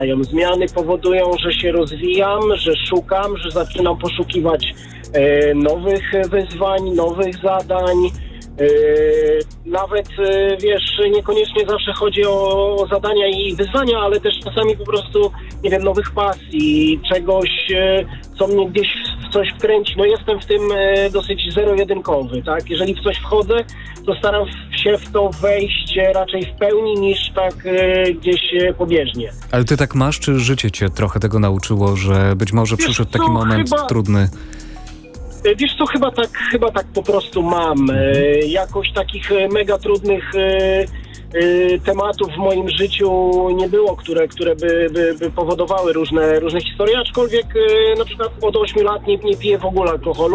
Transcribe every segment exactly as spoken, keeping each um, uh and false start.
Zmiany powodują, że się rozwijam, że szukam, że zaczynam poszukiwać e, nowych wyzwań, nowych zadań. E, nawet, e, wiesz, niekoniecznie zawsze chodzi o, o zadania i wyzwania, ale też czasami po prostu, nie wiem, nowych pasji, czegoś, e, co mnie gdzieś w coś wkręci. No jestem w tym e, dosyć zero-jedynkowy, tak? Jeżeli w coś wchodzę, to staram się w to wejść raczej w pełni niż tak e, gdzieś e, pobieżnie. Ale ty tak masz, czy życie cię trochę tego nauczyło, że być może Wiesz przyszedł co, taki moment chyba... trudny? Wiesz co, chyba tak, chyba tak po prostu mam. E, jakoś takich e, mega trudnych e, e, tematów w moim życiu nie było, które, które by, by, by powodowały różne, różne historie, aczkolwiek e, na przykład od ośmiu lat nie, nie piję w ogóle alkoholu.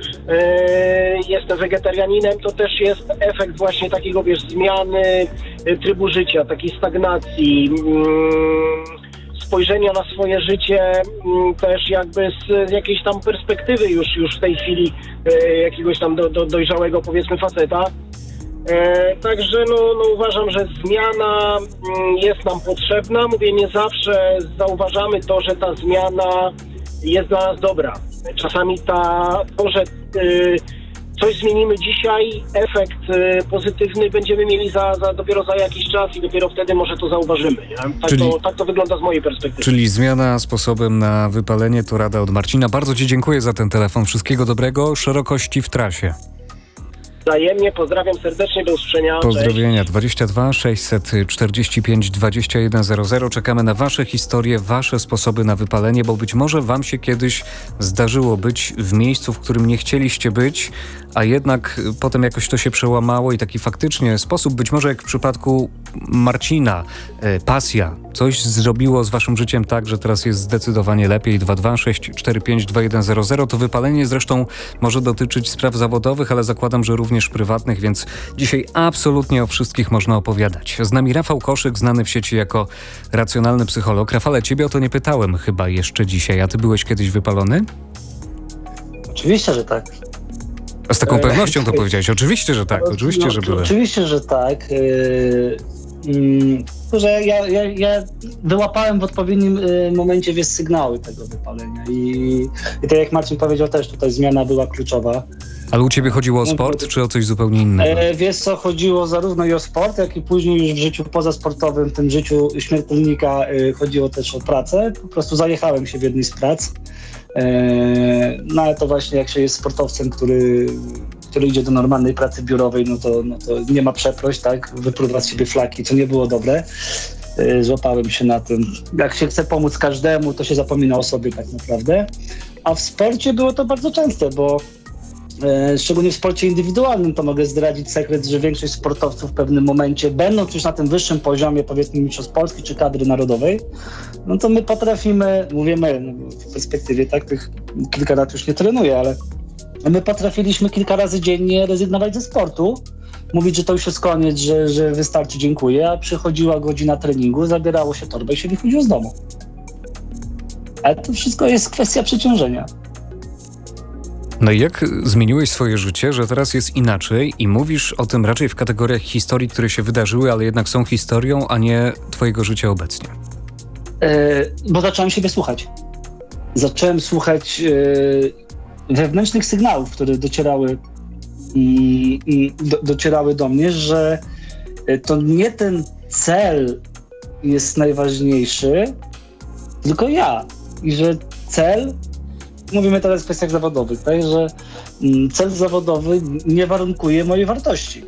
E, jestem wegetarianinem, to też jest efekt właśnie takiego, wiesz, zmiany e, trybu życia, takiej stagnacji. Mm, spojrzenia na swoje życie też jakby z, z jakiejś tam perspektywy już, już w tej chwili e, jakiegoś tam do, do, dojrzałego, powiedzmy, faceta. E, także no, no uważam, że zmiana m, jest nam potrzebna. Mówię, nie zawsze zauważamy to, że ta zmiana jest dla nas dobra. Czasami ta, to, że y, coś zmienimy dzisiaj, efekt y, pozytywny będziemy mieli za, za, dopiero za jakiś czas i dopiero wtedy może to zauważymy. Nie? Tak, czyli, to, tak to wygląda z mojej perspektywy. Czyli zmiana sposobem na wypalenie to rada od Marcina. Bardzo ci dziękuję za ten telefon. Wszystkiego dobrego, szerokości w trasie. Wzajemnie, pozdrawiam serdecznie, do usłyszenia. Pozdrowienia. dwadzieścia dwa sześćset czterdzieści pięć dwadzieścia jeden zero zero. Czekamy na wasze historie, wasze sposoby na wypalenie, bo być może wam się kiedyś zdarzyło być w miejscu, w którym nie chcieliście być, a jednak potem jakoś to się przełamało i taki faktycznie sposób, być może jak w przypadku Marcina, e, pasja, coś zrobiło z waszym życiem tak, że teraz jest zdecydowanie lepiej. dwa dwa sześć cztery pięć dwa jeden zero zero. To wypalenie zresztą może dotyczyć spraw zawodowych, ale zakładam, że również prywatnych, więc dzisiaj absolutnie o wszystkich można opowiadać. Z nami Rafał Koszyk, znany w sieci jako racjonalny psycholog. Rafale, ciebie o to nie pytałem chyba jeszcze dzisiaj, a ty byłeś kiedyś wypalony? Oczywiście, że tak. A z taką e... pewnością to powiedziałeś. Oczywiście, że tak. Oczywiście, no, że byłem. Oczywiście, że tak. Yy, yy, że ja, ja, ja wyłapałem w odpowiednim yy, momencie, wiesz, sygnały tego wypalenia i, i tak jak Marcin powiedział, też tutaj zmiana była kluczowa. Ale u ciebie chodziło o sport, czy o coś zupełnie innego? E, wiesz co, chodziło zarówno i o sport, jak i później już w życiu pozasportowym, w tym życiu śmiertelnika e, chodziło też o pracę. Po prostu zajechałem się w jednej z prac. E, no ale to właśnie jak się jest sportowcem, który, który idzie do normalnej pracy biurowej, no to, no to nie ma przeproś, tak? Wypływa z siebie flaki, co nie było dobre. E, złapałem się na tym. Jak się chce pomóc każdemu, to się zapomina o sobie tak naprawdę. A w sporcie było to bardzo częste, bo szczególnie w sporcie indywidualnym to mogę zdradzić sekret, że większość sportowców w pewnym momencie, będąc już na tym wyższym poziomie, powiedzmy mistrzostw Polski czy kadry narodowej, no to my potrafimy, mówię my, w perspektywie tak, tych kilka lat już nie trenuję, ale my potrafiliśmy kilka razy dziennie rezygnować ze sportu, mówić, że to już jest koniec, że, że wystarczy, dziękuję, a przychodziła godzina treningu, zabierało się torbę i się wychodziło z domu. Ale to wszystko jest kwestia przeciążenia. No i jak zmieniłeś swoje życie, że teraz jest inaczej i mówisz o tym raczej w kategoriach historii, które się wydarzyły, ale jednak są historią, a nie twojego życia obecnie? Yy, bo zacząłem siebie słuchać. Zacząłem słuchać yy, wewnętrznych sygnałów, które docierały, yy, yy, do, docierały do mnie, że yy, to nie ten cel jest najważniejszy, tylko ja. I że cel... Mówimy teraz w kwestiach zawodowych, tak, że cel zawodowy nie warunkuje mojej wartości.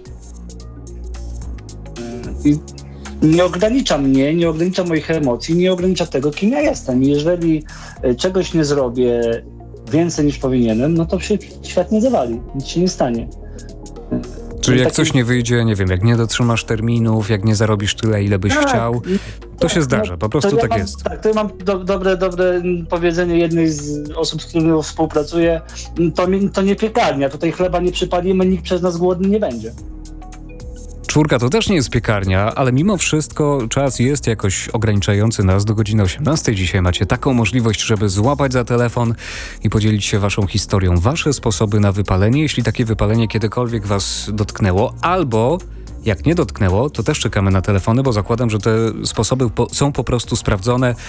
I nie ogranicza mnie, nie ogranicza moich emocji, nie ogranicza tego, kim ja jestem. I jeżeli czegoś nie zrobię więcej niż powinienem, no to się świat nie zawali, nic się nie stanie. Czyli jak taki... coś nie wyjdzie, nie wiem, jak nie dotrzymasz terminów, jak nie zarobisz tyle, ile byś tak, chciał, to tak, się zdarza, po prostu ja tak mam, jest. Tak, to ja mam do, dobre, dobre powiedzenie jednej z osób, z którymi współpracuję, to, to nie piekarnia, tutaj chleba nie przypalimy, nikt przez nas głodny nie będzie. Czwórka to też nie jest piekarnia, ale mimo wszystko czas jest jakoś ograniczający nas do godziny osiemnastej. Dzisiaj macie taką możliwość, żeby złapać za telefon i podzielić się waszą historią, wasze sposoby na wypalenie, jeśli takie wypalenie kiedykolwiek was dotknęło, albo Jak nie dotknęło, to też czekamy na telefony, bo zakładam, że te sposoby po, są po prostu sprawdzone